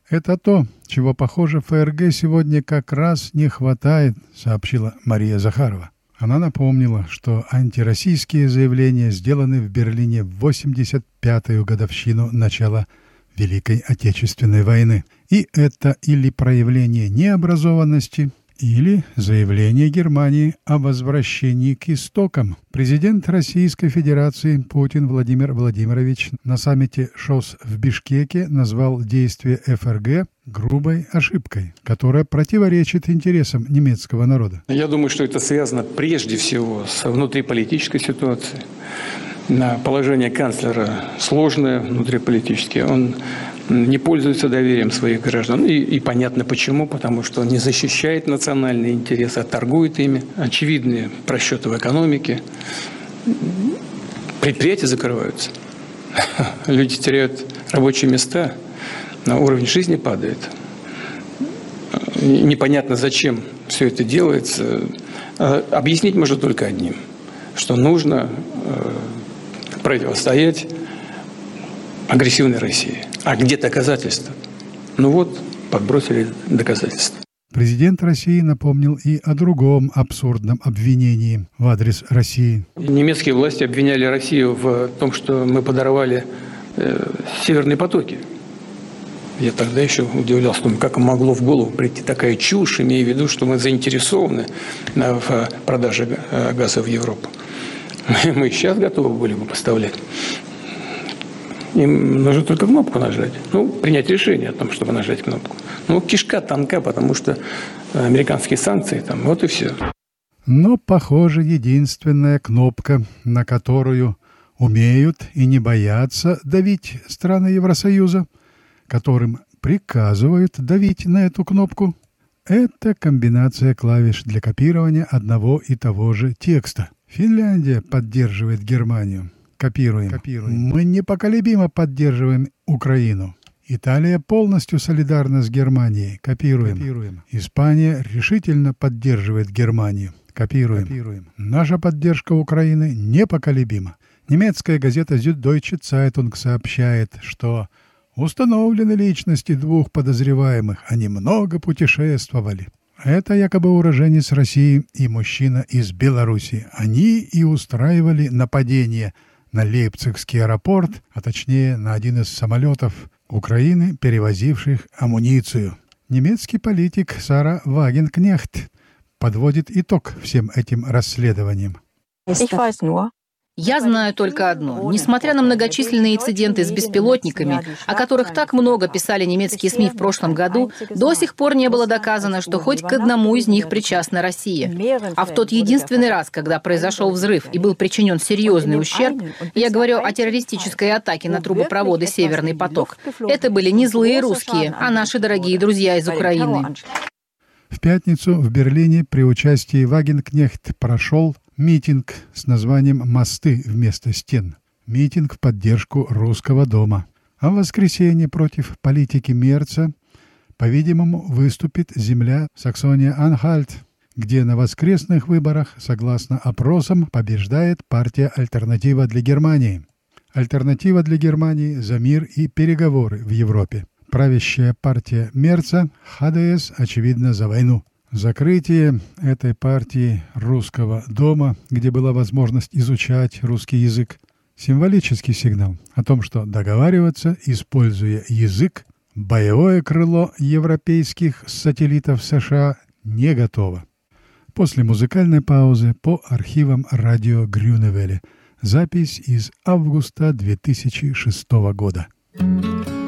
Это то, чего, похоже, ФРГ сегодня как раз не хватает, сообщила Мария Захарова. Она напомнила, что антироссийские заявления сделаны в Берлине в 85-ю годовщину начала Великой Отечественной войны. И это или проявление необразованности, или заявление Германии о возвращении к истокам. Президент Российской Федерации Путин Владимир Владимирович на саммите ШОС в Бишкеке назвал действия ФРГ грубой ошибкой, которая противоречит интересам немецкого народа. Я думаю, что это связано прежде всего с внутриполитической ситуацией. Положение канцлера сложное внутриполитически. Он не пользуется доверием своих граждан. И понятно почему. Потому что он не защищает национальные интересы, а торгует ими. Очевидные просчеты в экономике. Предприятия закрываются. Люди теряют рабочие места. Уровень жизни падает. Непонятно, зачем все это делается. Объяснить можно только одним. Что нужно противостоять агрессивной России. А где доказательства? Ну вот, подбросили доказательства. Президент России напомнил и о другом абсурдном обвинении в адрес России. Немецкие власти обвиняли Россию в том, что мы подорвали северные потоки. Я тогда еще удивлялся, как могло в голову прийти такая чушь, имея в виду, что мы заинтересованы в продаже газа в Европу. Мы сейчас готовы были бы поставлять. Им нужно только кнопку нажать. Принять решение о том, чтобы нажать кнопку. Кишка тонка, потому что американские санкции там, вот и все. Но, похоже, единственная кнопка, на которую умеют и не боятся давить страны Евросоюза, которым приказывают давить на эту кнопку, это комбинация клавиш для копирования одного и того же текста. Финляндия поддерживает Германию. Копируем. Мы непоколебимо поддерживаем Украину. Италия полностью солидарна с Германией. Копируем. Испания решительно поддерживает Германию. Копируем. Наша поддержка Украины непоколебима. Немецкая газета Süddeutsche Zeitung сообщает, что установлены личности двух подозреваемых. Они много путешествовали. Это якобы уроженец России и мужчина из Беларуси. Они и устраивали нападение на Лейпцигский аэропорт, а точнее на один из самолетов Украины, перевозивших амуницию. Немецкий политик Сара Вагенкнехт подводит итог всем этим расследованиям. Я знаю только одно. Несмотря на многочисленные инциденты с беспилотниками, о которых так много писали немецкие СМИ в прошлом году, до сих пор не было доказано, что хоть к одному из них причастна Россия. А в тот единственный раз, когда произошел взрыв и был причинен серьезный ущерб, я говорю о террористической атаке на трубопроводы «Северный поток», это были не злые русские, а наши дорогие друзья из Украины. В пятницу в Берлине при участии Вагенкнехт прошел митинг с названием «Мосты вместо стен». Митинг в поддержку Русского дома. А в воскресенье против политики Мерца, по-видимому, выступит земля Саксония-Анхальт, где на воскресных выборах, согласно опросам, побеждает партия «Альтернатива для Германии». «Альтернатива для Германии» за мир и переговоры в Европе. Правящая партия Мерца, ХДС, очевидно, за войну. Закрытие этой партии Русского дома, где была возможность изучать русский язык, символический сигнал о том, что договариваться, используя язык, боевое крыло европейских сателлитов США не готово. После музыкальной паузы по архивам радио Грюневеле. Запись из августа 2006 года.